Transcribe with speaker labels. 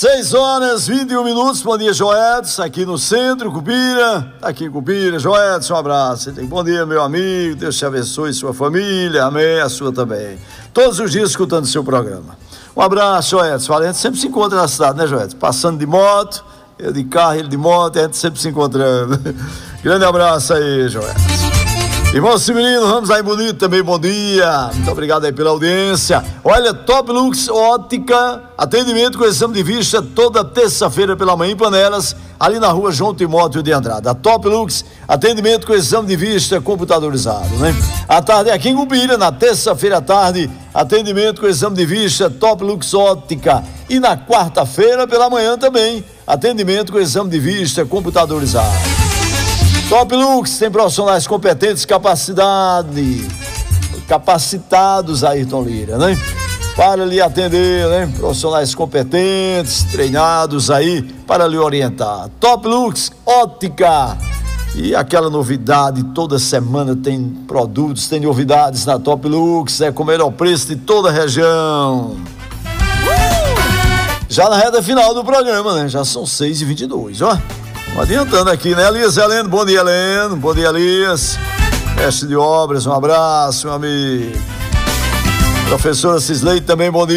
Speaker 1: 6h21. Bom dia, Joedson, aqui no centro, Cupira. Tá aqui, Cupira. Joedson, um abraço. Bom dia, meu amigo. Deus te abençoe, sua família. Amém, a sua também. Todos os dias escutando o seu programa. Um abraço, Joedson. A gente sempre se encontra na cidade, né, Joedson? Passando de moto, eu de carro, ele de moto, a gente sempre se encontrando. Grande abraço aí, Joedson. Irmão Severino, Ramos aí bonito também, bom dia. Muito obrigado aí pela audiência. Olha, Top Lux Ótica, atendimento com exame de vista toda terça-feira pela manhã em Panelas, ali na rua João Timóteo de Andrade. A Top Lux, atendimento com exame de vista computadorizado, né? À tarde aqui em Cupira, na terça-feira à tarde, atendimento com exame de vista Top Lux Ótica. E na quarta-feira pela manhã também, atendimento com exame de vista computadorizado. Top Lux tem profissionais competentes, capacitados, Ayrton Lira, né? Para lhe atender, né? Profissionais competentes, treinados aí para lhe orientar. Top Lux Ótica. E aquela novidade, toda semana tem produtos, tem novidades na Top Lux, com o melhor preço de toda a região. Já na reta final do programa, né? Já são 6h22, ó. Adiantando aqui, né, Elias Heleno? Bom dia, Heleno. Bom dia, Elias. Mestre de obras, um abraço, meu amigo. Professora Cisley também, bom dia.